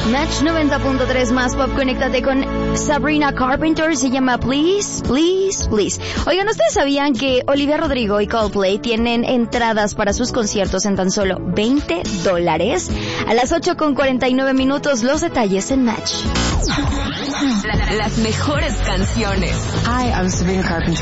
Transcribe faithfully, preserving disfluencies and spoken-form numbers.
Match noventa punto tres más pop, conéctate con Sabrina Carpenter, se llama Please, Please, Please. Oigan, ¿ustedes sabían que Olivia Rodrigo y Coldplay tienen entradas para sus conciertos en tan solo veinte dólares? A las ocho con cuarenta y nueve minutos, los detalles en Match. Las mejores canciones. Hi, I'm Sabrina Carpenter.